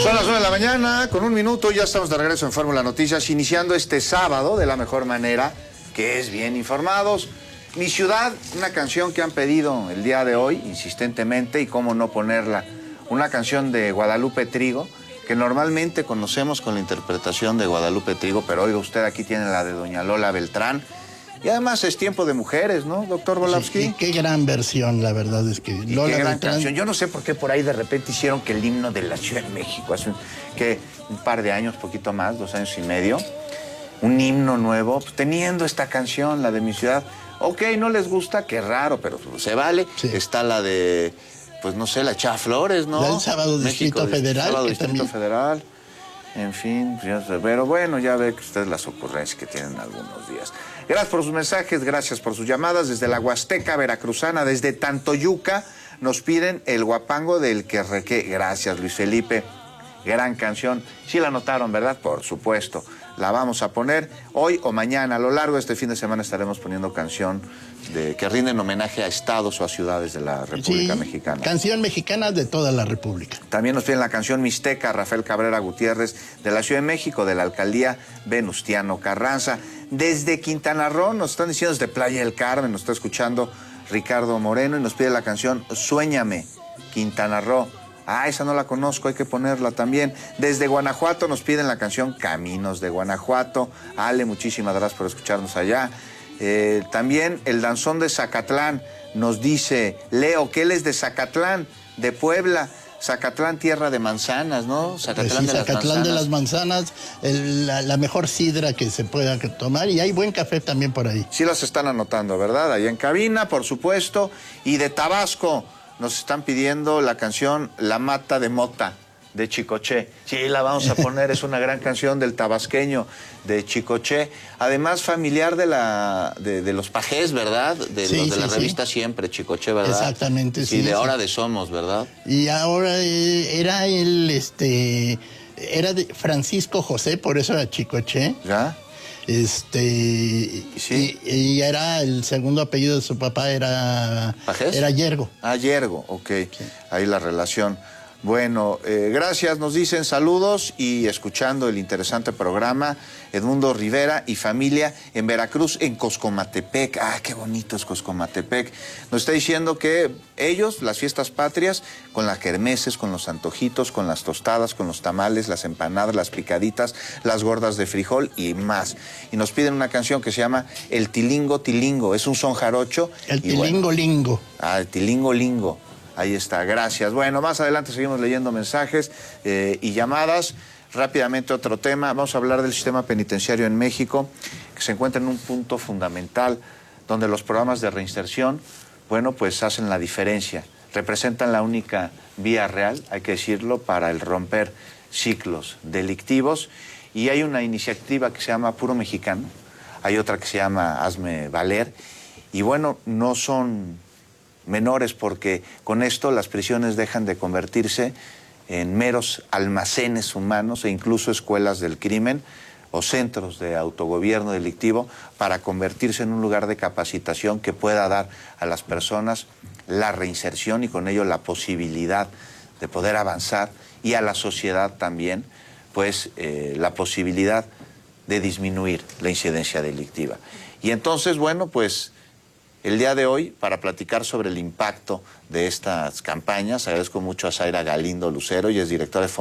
Son las 9 de la mañana, con un minuto, ya estamos de regreso en Fórmula Noticias, iniciando este sábado de la mejor manera, que es bien informados. Mi ciudad, una canción que han pedido el día de hoy, insistentemente, y cómo no ponerla, una canción de Guadalupe Trigo, que normalmente conocemos con la interpretación de Guadalupe Trigo, pero oiga usted, aquí tiene la de doña Lola Beltrán. Y además es tiempo de mujeres, ¿no, doctor Volavsky? Sí, y qué gran versión, la verdad es que Lola qué gran Beltrán... canción. Yo no sé por qué por ahí de repente hicieron que el himno de la Ciudad de México, hace un par de años, poquito más, 2 años y medio, un himno nuevo, pues, teniendo esta canción, la de mi ciudad. Ok, no les gusta, qué raro, pero se vale. Sí. Está la de, pues no sé, la Chava Flores, ¿no? El Sábado Distrito Federal. Sábado Distrito Federal. En fin, pero bueno, ya ve que ustedes las ocurrencias que tienen algunos días. Gracias por sus mensajes, gracias por sus llamadas. Desde la Huasteca Veracruzana, desde Tantoyuca, nos piden el guapango del Querrequé. Gracias, Luis Felipe. Gran canción. Sí la notaron, ¿verdad? Por supuesto. La vamos a poner hoy o mañana. A lo largo de este fin de semana estaremos poniendo canción que rinden homenaje a estados o a ciudades de la República Mexicana. Canción mexicana de toda la República. También nos piden la canción Mixteca, Rafael Cabrera Gutiérrez, de la Ciudad de México, de la alcaldía Venustiano Carranza. Desde Quintana Roo, nos están diciendo desde Playa del Carmen, nos está escuchando Ricardo Moreno y nos pide la canción Suéñame, Quintana Roo. Ah, esa no la conozco, hay que ponerla también. Desde Guanajuato nos piden la canción Caminos de Guanajuato. Ale, muchísimas gracias por escucharnos allá. También el danzón de Zacatlán nos dice Leo que él es de Zacatlán, de Puebla. Zacatlán, tierra de manzanas, ¿no? Zacatlán, sí, Zacatlán de las manzanas, la mejor sidra que se pueda tomar, y hay buen café también por ahí. Sí las están anotando, ¿verdad? Ahí en cabina, por supuesto. Y de Tabasco nos están pidiendo la canción La Mata de Mota, de Chicoché. Sí, la vamos a poner, es una gran canción del tabasqueño, de Chicoché. Además, familiar de los Pajés, ¿verdad? De los de la revista Siempre, Chicoché, ¿verdad? Exactamente, sí. Y de Hora de Somos, ¿verdad? Y ahora era era de Francisco José, por eso era Chicoché. ¿Ya? ¿Sí? y era el segundo apellido de su papá, era ¿Pajés? Era Yergo. Ah, Yergo, ok. Sí. Ahí la relación. Bueno, gracias, nos dicen saludos y escuchando el interesante programa, Edmundo Rivera y familia en Veracruz, en Coscomatepec. Ah, qué bonito es Coscomatepec. Nos está diciendo que ellos, las fiestas patrias, con las kermeses, con los antojitos, con las tostadas, con los tamales, las empanadas, las picaditas, las gordas de frijol y más. Y nos piden una canción que se llama El Tilingo Tilingo, es un son jarocho. El Tilingo Lingo. Ah, el Tilingo Lingo. Ahí está, gracias. Bueno, más adelante seguimos leyendo mensajes y llamadas. Rápidamente otro tema, vamos a hablar del sistema penitenciario en México, que se encuentra en un punto fundamental, donde los programas de reinserción, bueno, pues hacen la diferencia, representan la única vía real, hay que decirlo, para el romper ciclos delictivos. Y hay una iniciativa que se llama Puro Mexicano, hay otra que se llama Hazme Valer, y bueno, no son menores, porque con esto las prisiones dejan de convertirse en meros almacenes humanos e incluso escuelas del crimen o centros de autogobierno delictivo, para convertirse en un lugar de capacitación que pueda dar a las personas la reinserción y con ello la posibilidad de poder avanzar, y a la sociedad también, pues la posibilidad de disminuir la incidencia delictiva. Y entonces, bueno, pues el día de hoy, para platicar sobre el impacto de estas campañas, agradezco mucho a Zaira Galindo Lucero, y es directora de